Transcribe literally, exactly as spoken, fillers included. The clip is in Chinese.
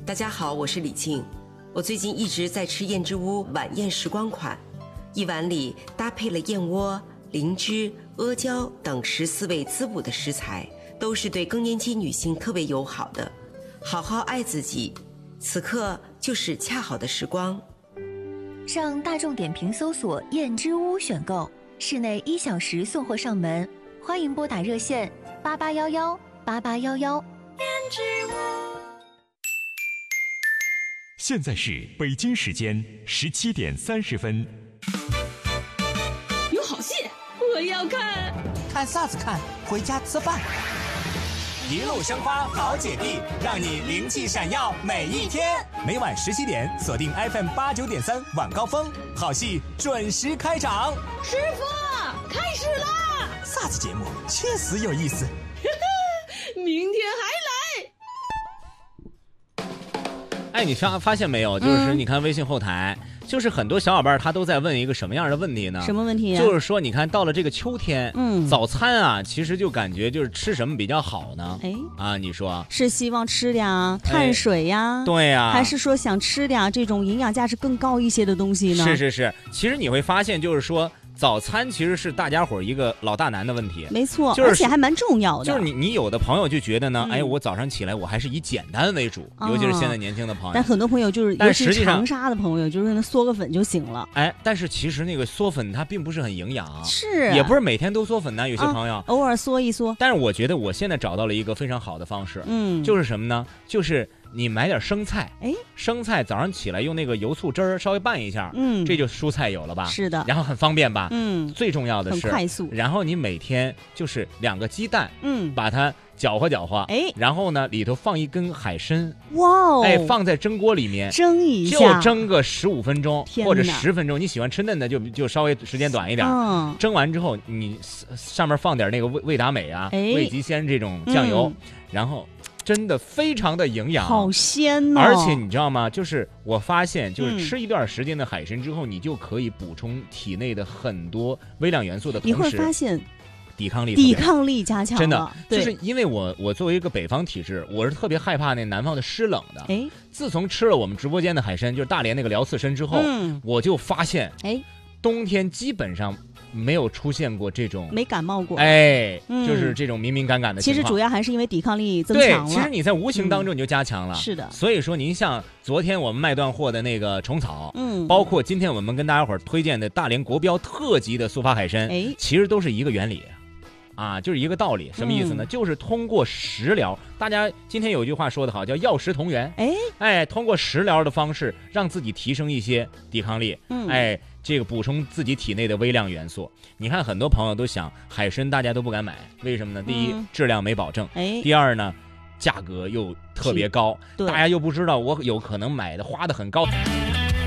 大家好，我是李静。我最近一直在吃燕之屋晚宴时光款，一碗里搭配了燕窝、灵芝、阿胶等十四味滋补的食材，都是对更年期女性特别友好的。好好爱自己，此刻就是恰好的时光。 上大众点评搜索燕之屋选购，室内一小时送货上门，欢迎拨打热线八八幺幺八八幺幺。燕之屋。 现在是北京时间十七点三十分。 有好戏，我要看。 看啥子看？回家吃饭。 一路生花好姐弟，让你灵气闪耀每一天。每晚十七点，锁定 F M 八九点三晚高峰，好戏准时开场。 师傅，开始啦！ 啥子节目？确实有意思。 明天还来。 哎，你发发现没有？就是你看微信后台。嗯，就是很多小伙伴他都在问一个什么样的问题呢？ 什么问题啊？ 就是说，你看到了这个秋天， 嗯， 早餐啊，其实就感觉就是吃什么比较好呢？ 哎， 啊，你说是希望吃点碳水呀？ 哎、对呀、啊， 还是说想吃点这种营养价值更高一些的东西呢？ 是是是，其实你会发现，就是说。早餐其实是大家伙一个老大难的问题， 没错， 就是、 而且还蛮重要的。 就是你，你有的朋友就觉得呢， 嗯、 哎，我早上起来我还是以简单为主， 哦、 尤其是现在年轻的朋友。 但很多朋友就是， 但实际上长沙的朋友就是那嗦个粉就行了。 哎，但是其实那个嗦粉它并不是很营养， 是也不是每天都嗦粉呢。有些朋友、 啊、偶尔嗦一嗦。 但是我觉得我现在找到了一个非常好的方式， 嗯， 就是什么呢？就是你买点生菜， 哎， 生菜早上起来用那个油醋汁儿稍微拌一下， 嗯， 这就蔬菜有了吧？ 是的， 然后很方便吧？ 嗯， 最重要的是很快速。 然后你每天就是两个鸡蛋， 嗯， 把它搅和搅和， 哎， 然后呢里头放一根海参， 哇哦， 哎，放在蒸锅里面蒸一下， 就蒸个十五分钟或者十分钟。你喜欢吃嫩的就就稍微时间短一点。 嗯， 蒸完之后你上面放点那个味味达美啊、 哎、 味极鲜这种酱油，嗯、然后。真的非常的营养， 好鲜哦！ 而且你知道吗？就是我发现，就是吃一段时间的海参之后，嗯、你就可以补充体内的很多微量元素的同时， 你会发现抵抗力抵抗力加强了。 真的，就是因为我我作为一个北方体质，我是特别害怕那南方的湿冷的。 哎， 自从吃了我们直播间的海参，就是大连那个辽刺参之后， 嗯、 我就发现， 哎， 冬天基本上。没有出现过这种， 没感冒过， 哎， 嗯、 就是这种敏敏感感的情况。 其实主要还是因为抵抗力增强了。 对，其实你在无形当中你就加强了。 嗯、是的。 所以说，您像昨天我们卖断货的那个虫草， 嗯， 包括今天我们跟大家伙儿推荐的大连国标特级的速发海参， 哎， 其实都是一个原理，啊，就是一个道理。什么意思呢？嗯、就是通过食疗，大家今天有一句话说得好，叫药食同源。 哎， 哎，通过食疗的方式，让自己提升一些抵抗力。 嗯， 哎。这个补充自己体内的微量元素，你看很多朋友都想海参，大家都不敢买，为什么呢？第一， 嗯、 质量没保证； 哎， 第二呢，价格又特别高，大家又不知道我有可能买的花的很高。